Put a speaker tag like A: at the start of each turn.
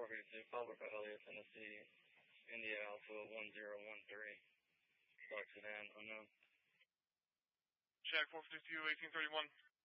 A: 452, Public Elliott, Tennessee, India Alpha 1013, Dark Sedan, unknown.
B: Jag 452, 1831.